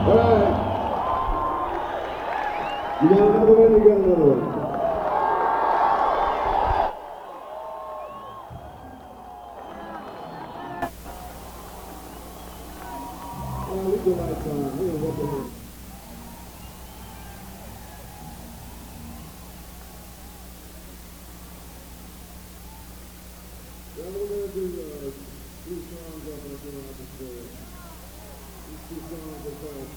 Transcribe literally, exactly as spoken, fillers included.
All right. You got another one? You got another one. Well, leave the lights on. Hey, what the heck? Well, we're going to do uh, two songs up at the office there. These two songs are called